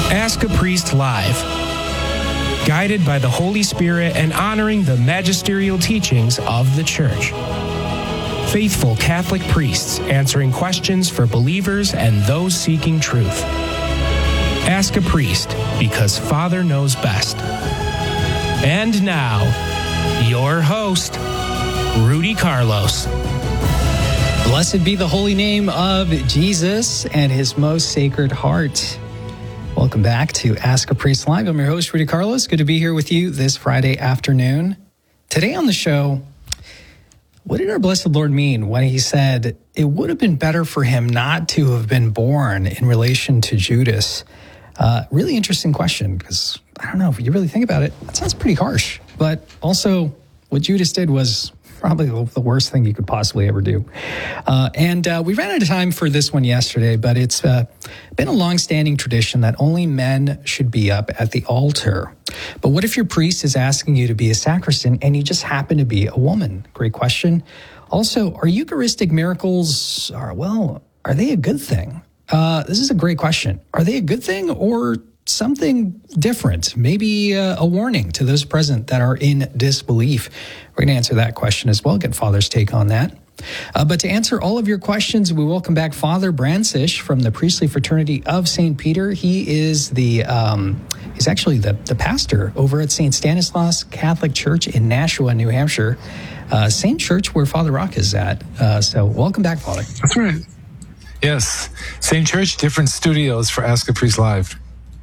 Ask a Priest Live. Guided by the Holy Spirit and honoring the magisterial teachings of the Church. Faithful Catholic priests answering questions for believers and those seeking truth. Ask a Priest, because Father knows best. And now, your host, Rudy Carlos. Blessed be the holy name of Jesus and his most sacred heart. Welcome back to Ask a Priest Live. I'm your host, Rudy Carlos. Good to be here with you this Friday afternoon. Today on the show, what did our blessed Lord mean when he said it would have been better for him not to have been born in relation to Judas? Really interesting question, because I don't know, if you really think about it, that sounds pretty harsh. But also, what Judas did was probably the worst thing you could possibly ever do. We ran out of time for this one yesterday, but it's been a long-standing tradition that only men should be up at the altar. But what if your priest is asking you to be a sacristan and you just happen to be a woman? Great question. Also, are Eucharistic miracles, are they a good thing? This is a great question. Are they a good thing or something different? Maybe a warning to those present that are in disbelief. We're going to answer that question as well, get Father's take on that. But to answer all of your questions, we welcome back Father Brancisz from the Priestly Fraternity of St. Peter. He is he's actually the pastor over at St. Stanislaus Catholic Church in Nashua, New Hampshire. Same church where Father Rock is at. So welcome back, Father. That's right. Yes. Same church, different studios for Ask a Priest Live.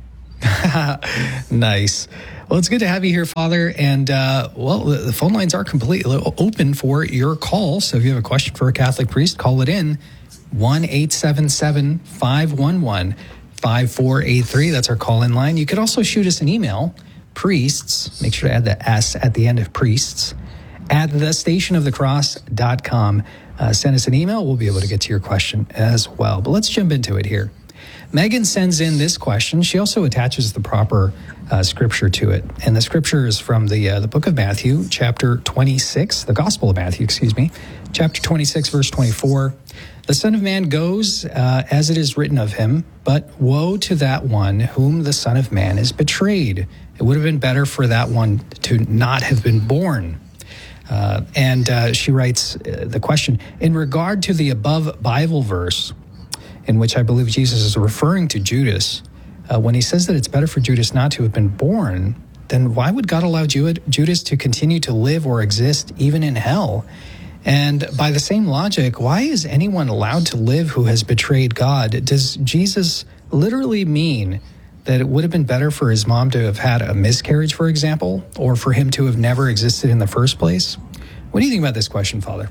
Nice. Well, it's good to have you here, Father. And, the phone lines are completely open for your call. So if you have a question for a Catholic priest, call it in. 1-877-511-5483. That's our call-in line. You could also shoot us an email, priests, make sure to add the S at the end of priests, at thestationofthecross.com. Send us an email. We'll be able to get to your question as well. But let's jump into it here. Megan sends in this question. She also attaches the proper scripture to it. And the scripture is from the book of Matthew, chapter 26, the Gospel of Matthew, chapter 26, verse 24. The Son of Man goes as it is written of him, but woe to that one whom the Son of Man is betrayed. It would have been better for that one to not have been born. She writes the question, in regard to the above Bible verse, in which I believe Jesus is referring to Judas, when he says that it's better for Judas not to have been born, then why would God allow Judas to continue to live or exist even in hell? And by the same logic, why is anyone allowed to live who has betrayed God? Does Jesus literally mean that it would have been better for his mom to have had a miscarriage, for example, or for him to have never existed in the first place? What do you think about this question, Father?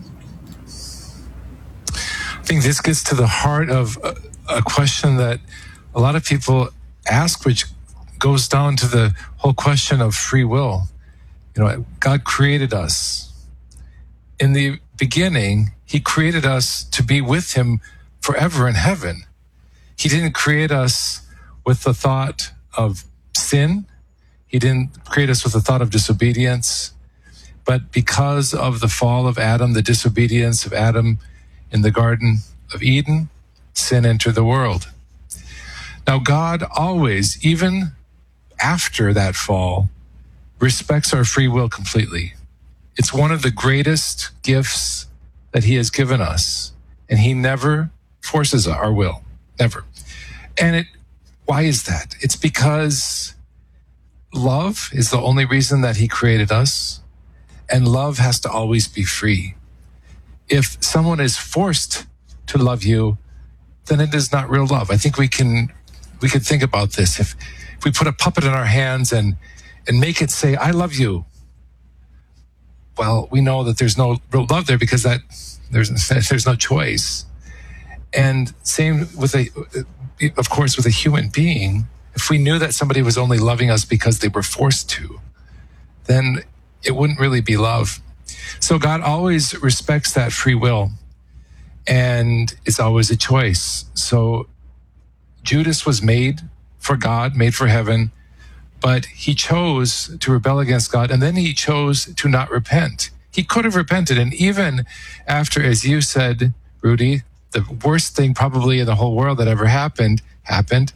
I think this gets to the heart of a question that a lot of people ask, which goes down to the whole question of free will. God created us. In the beginning, he created us to be with him forever in heaven. He didn't create us with the thought of sin. He didn't create us with the thought of disobedience. But because of the fall of Adam, the disobedience of Adam in the Garden of Eden, sin entered the world. Now, God always, even after that fall, respects our free will completely. It's one of the greatest gifts that he has given us, and he never forces our will, never. And why is that? It's because love is the only reason that he created us, and love has to always be free. If someone is forced to love you, then it is not real love. I think we could think about this. If we put a puppet in our hands and make it say, I love you, well, we know that there's no real love there because there's no choice. And same with of course, with a human being. If we knew that somebody was only loving us because they were forced to, then it wouldn't really be love. So God always respects that free will, and it's always a choice. So Judas was made for God, made for heaven, but he chose to rebel against God, and then he chose to not repent. He could have repented, and even after, as you said, Rudy, the worst thing probably in the whole world that ever happened,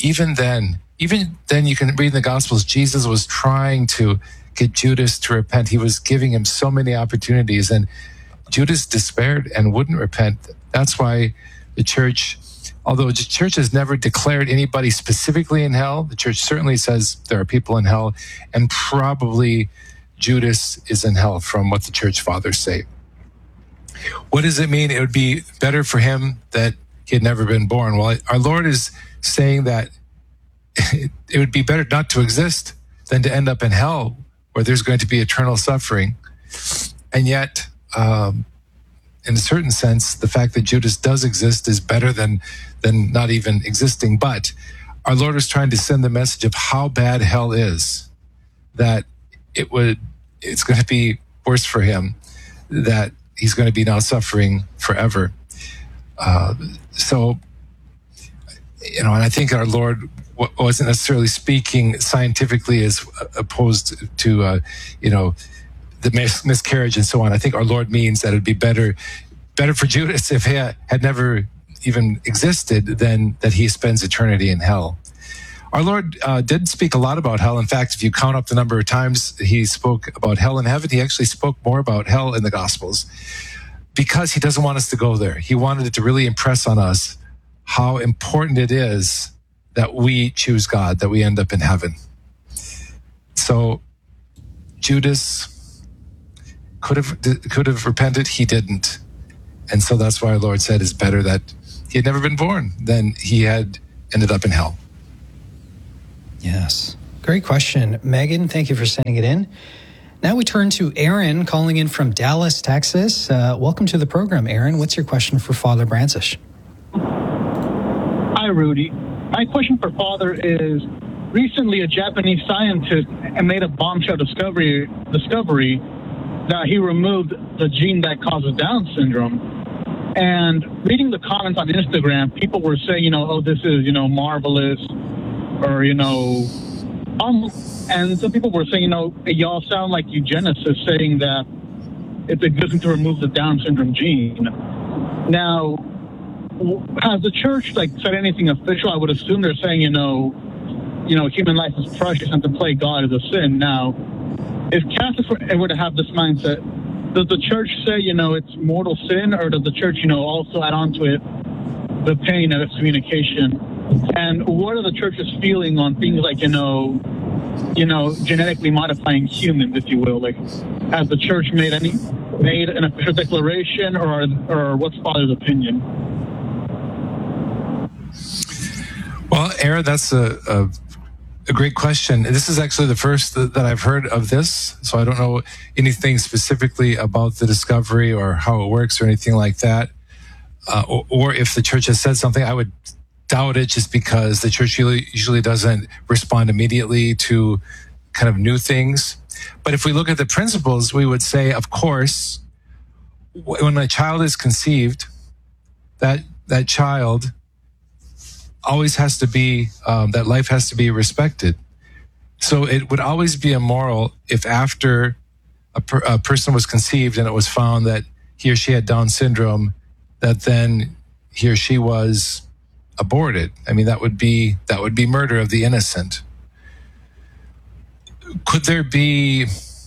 even then you can read in the Gospels, Jesus was trying to get Judas to repent. He was giving him so many opportunities, and Judas despaired and wouldn't repent. That's why the church, although the church has never declared anybody specifically in hell, the church certainly says there are people in hell, and probably Judas is in hell from what the church fathers say. What does it mean? It would be better for him that he had never been born. Well, our Lord is saying that it would be better not to exist than to end up in hell, where there's going to be eternal suffering. And yet, in a certain sense, the fact that Judas does exist is better than not even existing. But our Lord is trying to send the message of how bad hell is, that it's going to be worse for him, that he's going to be now suffering forever. And I think our Lord wasn't necessarily speaking scientifically as opposed to, the miscarriage and so on. I think our Lord means that it'd be better for Judas if he had never even existed than that he spends eternity in hell. Our Lord did speak a lot about hell. In fact, if you count up the number of times he spoke about hell and heaven, he actually spoke more about hell in the Gospels because he doesn't want us to go there. He wanted it to really impress on us how important it is that we choose God, that we end up in heaven. So Judas could have repented. He didn't. And so that's why our Lord said it's better that he had never been born than he had ended up in hell. Yes. Great question. Megan, thank you for sending it in. Now we turn to Aaron calling in from Dallas, Texas. Welcome to the program, Aaron. What's your question for Father Brancisz? Hi, Rudy. My question for Father is, recently a Japanese scientist made a bombshell discovery that he removed the gene that causes Down syndrome. And reading the comments on Instagram, people were saying, this is, marvelous, or, and some people were saying, y'all sound like eugenicists saying that it's a good thing to remove the Down syndrome gene. Now, has the church said anything official? I would assume they're saying, human life is precious and to play God is a sin. Now, if Catholics were to have this mindset, does the church say, it's mortal sin, or does the church, also add on to it the pain of excommunication? And what are the church's feeling on things like, genetically modifying humans, if you will? Has the church made an official declaration, or what's Father's opinion? Well, Aaron, that's a great question. This is actually the first that I've heard of this, so I don't know anything specifically about the discovery or how it works or anything like that. Or if the church has said something, I would doubt it, just because the church usually doesn't respond immediately to kind of new things. But if we look at the principles, we would say, of course, when a child is conceived, that child always has to be, that life has to be respected. So it would always be immoral if after a person was conceived and it was found that he or she had Down syndrome, that then he or she was aborted. I mean, that would be murder of the innocent. Could there be,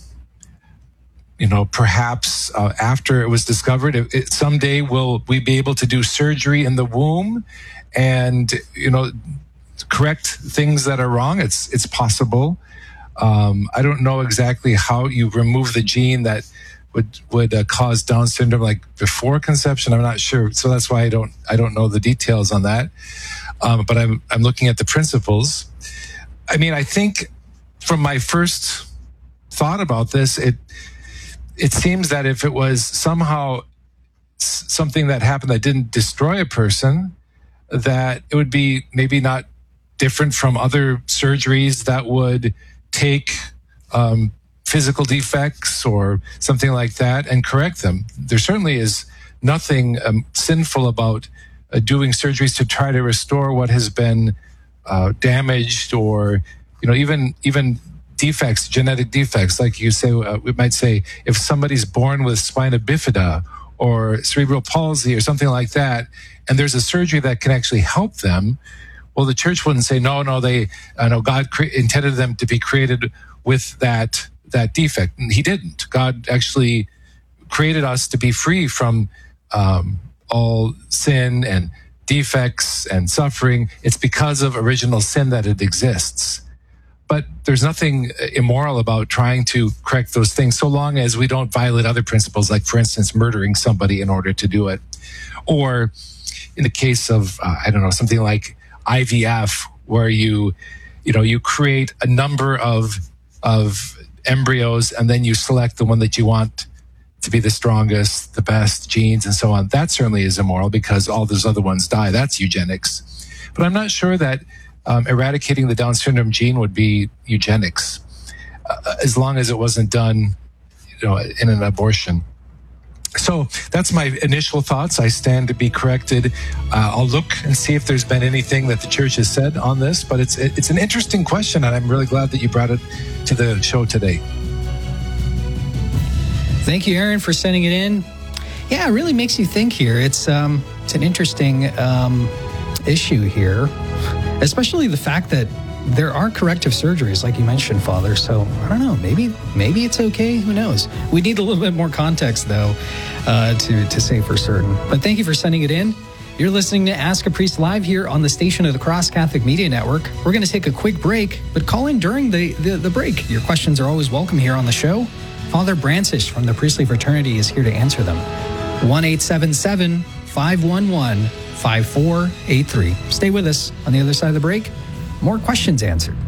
perhaps after it was discovered, someday will we be able to do surgery in the womb and, correct things that are wrong? It's possible. I don't know exactly how you remove the gene that would cause Down syndrome, like before conception. I'm not sure, so that's why I don't know the details on that. But I'm looking at the principles. I mean, I think from my first thought about this, it seems that if it was somehow something that happened that didn't destroy a person, that it would be maybe not different from other surgeries that would take physical defects or something like that and correct them. There certainly is nothing sinful about doing surgeries to try to restore what has been damaged, or even defects, genetic defects. Like you say, we might say if somebody's born with spina bifida or cerebral palsy or something like that, and there's a surgery that can actually help them, Well, the church wouldn't say, no, God intended them to be created with that defect. And he didn't. God actually created us to be free from all sin and defects and suffering. It's because of original sin that it exists. But there's nothing immoral about trying to correct those things, so long as we don't violate other principles, like, for instance, murdering somebody in order to do it. Or in the case of, something like IVF, where you create a number of embryos, and then you select the one that you want to be the strongest, the best genes, and so on. That certainly is immoral, because all those other ones die. That's eugenics. But I'm not sure that eradicating the Down syndrome gene would be eugenics, as long as it wasn't done, in an abortion. So that's my initial thoughts. I stand to be corrected. I'll look and see if there's been anything that the church has said on this, but it's an interesting question, and I'm really glad that you brought it to the show today. Thank you, Aaron, for sending it in. Yeah, it really makes you think here. It's an interesting issue here, especially the fact that there are corrective surgeries, like you mentioned, Father. So I don't know, maybe it's okay. Who knows? We need a little bit more context, though, to say for certain. But thank you for sending it in. You're listening to Ask a Priest live here on the station of the Cross Catholic Media Network. We're going to take a quick break, but call in during the break. Your questions are always welcome here on the show. Father Brancis from the Priestly Fraternity is here to answer them. 1-877-511-5483. Stay with us. On the other side of the break, more questions answered.